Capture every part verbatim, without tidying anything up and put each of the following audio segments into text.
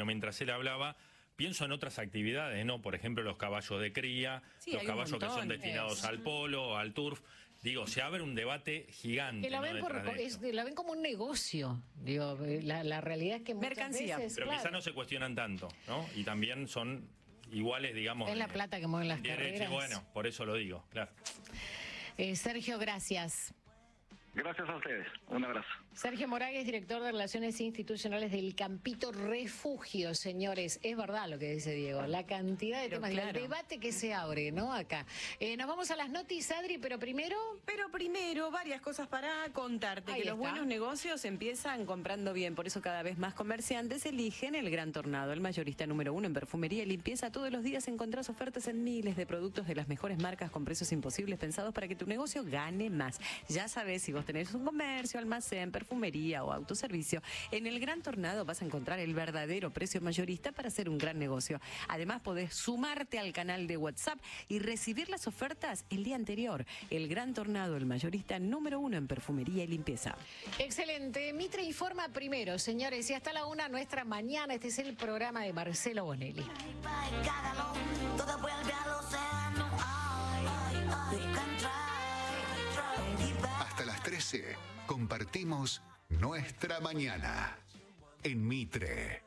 mientras él hablaba, pienso en otras actividades, ¿no? Por ejemplo, los caballos de cría, sí, los caballos que son destinados es. al polo, al turf. Digo, se abre un debate gigante. Que la, ¿no? ven por, de es, la ven como un negocio. Digo, la, la realidad es que muchas Mercancía. veces, Pero claro, quizá no se cuestionan tanto, ¿no? Y también son iguales, digamos. es la plata que mueven las derecho, carreras. bueno, por eso lo digo, claro. Eh, Sergio, gracias. Gracias a ustedes. Un abrazo. Sergio Moragues, director de Relaciones Institucionales del Campito Refugio, señores. Es verdad lo que dice Diego, la cantidad de Pero temas, claro. el debate que se abre, ¿no? Acá. Eh, nos vamos a las noticias, Adri, pero primero... Pero primero, varias cosas para contarte. Ahí que los está. buenos negocios empiezan comprando bien. Por eso cada vez más comerciantes eligen el Gran Tornado, el mayorista número uno en perfumería y limpieza. Todos los días encontrás ofertas en miles de productos de las mejores marcas con precios imposibles pensados para que tu negocio gane más. Ya sabes, si vos tenés un comercio, almacén, perfumería o autoservicio, en el Gran Tornado vas a encontrar el verdadero precio mayorista para hacer un gran negocio. Además, podés sumarte al canal de WhatsApp y recibir las ofertas el día anterior. El Gran Tornado, el mayorista número uno en perfumería y limpieza. Excelente. Mitre informa primero, señores, y hasta la una nuestra mañana. Este es el programa de Marcelo Bonelli. Todo vuelve al océano. Ay, you can try, try. Hasta las trece compartimos nuestra mañana en Mitre.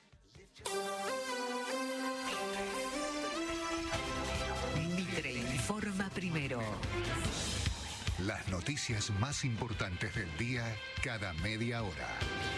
Mitre informa primero. Las noticias más importantes del día cada media hora.